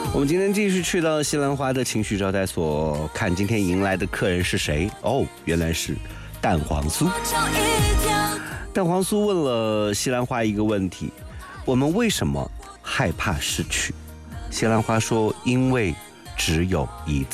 我们今天继续去到西兰花的情绪招待所，看今天迎来的客人是谁。哦，原来是蛋黄酥。蛋黄酥问了西兰花一个问题：我们为什么害怕失去？西兰花说：因为只有一次。